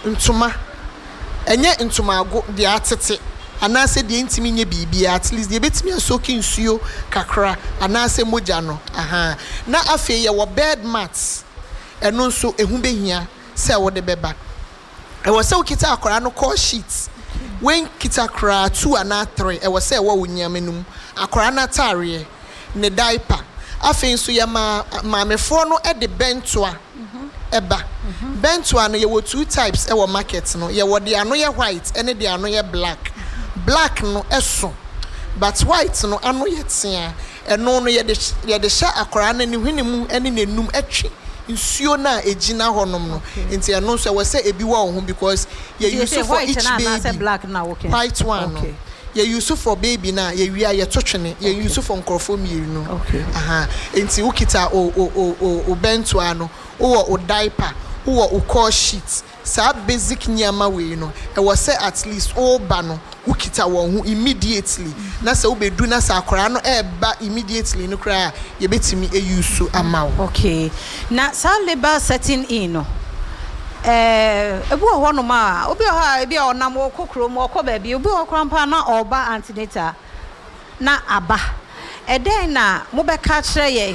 ntoma enye ntoma ago de atete anase de ntimi nye bibi at least de betimi asoki nsuo kakra anase moja no na afi ye wo bed mats eno nso ehu behia se wo de beba e wo se ukita akora no call sheets when kita kra 2 and 3 e wo se wo wonyamanum akora na tare ne diaper afi nso ye maamefo no e de bentoa eba bentoa no ye wo 2 types e wo market no ye wo de ano ye white ene de ano ye black no eso but white no ano ye tia eno no ye de sha akora na ni hwenimu ene nenum atwi nsuo na ejina honom no enti eno so we say ebi wa ho because ye use for each baby black na okay white one okay ye use for baby na ye wia ye totwene ye use for nkorofo mienu okay enti ukita o bentoa no o diaper o call sheet sa basic nyama we no e was say at least all ba no ukita won hu immediately na say obedu na sa akora no e ba immediately no kra ye betimi use amaw okay na sa labor setting in no ebu ho no ma obi ho ebi onam okokro mo okoba bi obi okrampa na oba antenatal na aba eden na mo be ka kire ye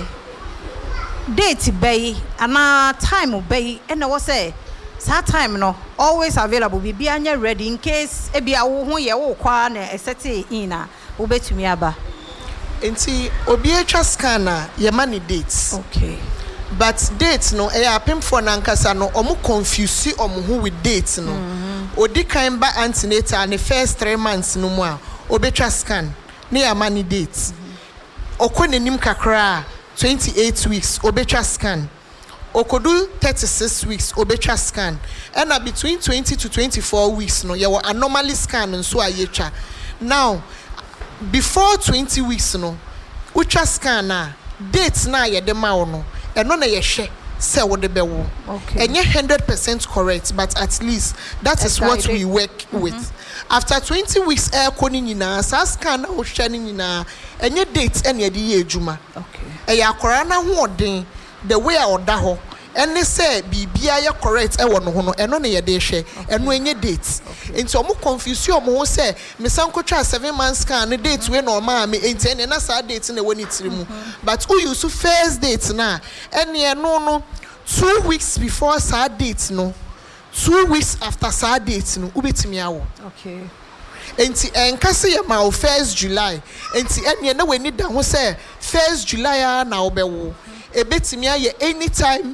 date bay ana time bay and was say that time no always available be anya ready in case e bia wo ho ye wo kwa na esete in na wo betumi aba enti obi atwa scan na ye mani dates okay but dates no e apem for nankasa no omo confuse omo ho with dates no odi kan ba antenatal ne first 3 months no mu a obetwa scan ne ya mani dates okonenim kakra 28 weeks obetwa scan okodu 36 weeks obetwa scan and between 20 to 24 weeks no ye anomaly scan nso ayetwa now before 20 weeks no utwa scan na date na ye de ma no eno na ye hwe se wo de bewo enye 100% correct but at least that is what we work with after 20 weeks air koni nyina sa scan na wo hwe ni nyina enye date ene ye de ye adwuma okay ya akora na ho odin the way oda ho ene say bibia ye correct e wo no ho no eno na ye de hwe eno enye date enti omo confuse omo ho say me sankotwa 7 months scan ne date we no ma me enti ene na sa date na woni tirimu but who use first date na ene eno no 2 weeks before sa date no 2 weeks after sa date no ubetimi awo okay enti enkase ye ma 1st July enti ene na weni da ho say 1st July na obewo ebetimi aye anytime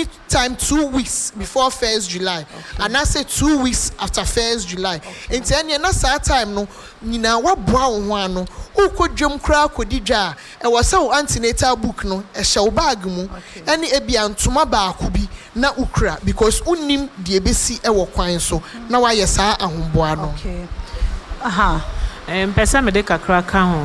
2 weeks before 1st July and I say 2 weeks after 1st July enti ene na sa time no nyina waboa wo ho ano ukodwem kra kodidwa e wose wo antenatal book no e hye wo bag mu ene ebia ntoma ba akubi na ukra because unnim de ebesi e wo kwan so na wa yesa ahomboa no okay pesa me de kakra ka ho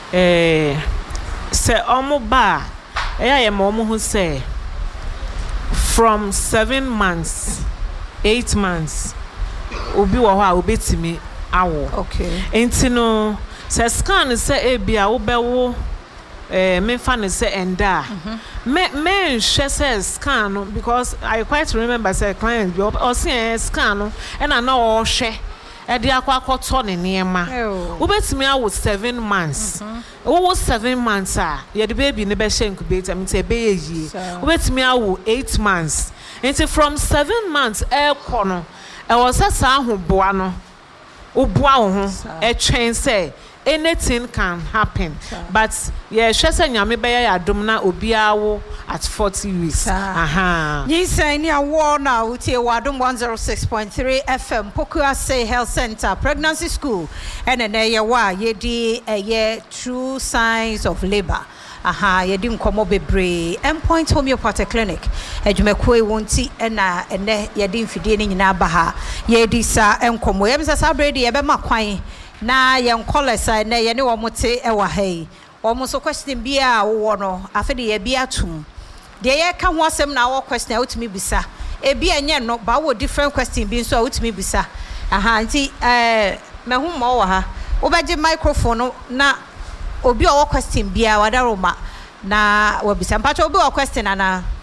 se omo ba ye mo hu say from 7 months 8 months obi wo ho a obetimi awo okay enti no se scan se ebia wo bewo me fan say enda me hwe say scan no because I quite remember say client bi o say scan no and na o hwe e de akwakoto ne niema wo betimi awo 7 months wo 7 months a ye the baby ne be she incubator me say be ye wo betimi awo 8 months enti from 7 months e kono e was sa ahoboa no oboa wo ho e twen say anything can happen but yeah hwese nyame be ya adom na obia wo at 40 weeks Yinsa ni awo na utie wadom 106.3 FM Pokua Say Health Center Pregnancy School ene na ye wa ye di ye true signs of labor yedi nkomo bebre Endpoint Homeopathic Clinic adwumakoi wonti na ene yedi mfidie ni nyina ba ha yedi sa enkomo ye msa sabredi ye be makwan na yen kolesa na ye ne wo mote e wa hai wo mo so question bia wo no afede ye bia tum de ye ka ho asem na wo question utimi bisa e bia nye no ba wo different question bi so utimi bisa nti me hu mo wa ha wo beje microphone na obi o question bia wadaroma na wo bisa mpacho obi o question ana